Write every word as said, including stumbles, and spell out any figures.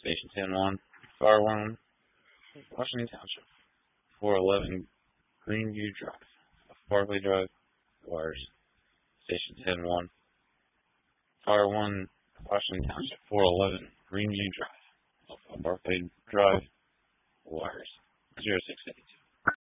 Station ten one, Fire one, Washington Township, four eleven Greenview Drive, Barclay Drive, wires. Station ten one, Fire one, Washington Township, four eleven Greenview Drive, Barclay Drive, wires. zero six eight.